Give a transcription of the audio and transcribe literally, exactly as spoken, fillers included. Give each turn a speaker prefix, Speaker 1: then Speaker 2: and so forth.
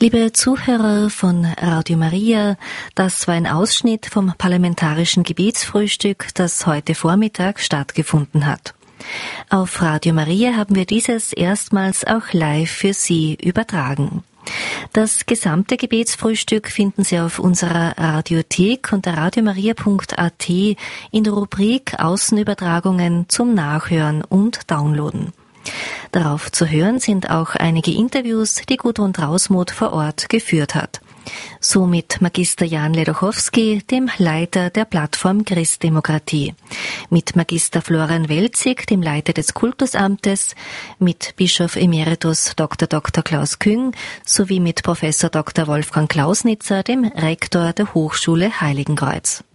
Speaker 1: Liebe Zuhörer von Radio Maria, das war ein Ausschnitt vom parlamentarischen Gebetsfrühstück, das heute Vormittag stattgefunden hat. Auf Radio Maria haben wir dieses erstmals auch live für Sie übertragen. Das gesamte Gebetsfrühstück finden Sie auf unserer Radiothek unter radiomaria punkt a t in der Rubrik Außenübertragungen zum Nachhören und Downloaden. Darauf zu hören sind auch einige Interviews, die Gudrun Trausmuth vor Ort geführt hat. So mit Magister Jan Ledochowski, dem Leiter der Plattform Christdemokratie, mit Magister Florian Welzig, dem Leiter des Kultusamtes, mit Bischof Emeritus Doktor Doktor Klaus Küng sowie mit Professor Doktor Wolfgang Klausnitzer, dem Rektor der Hochschule Heiligenkreuz.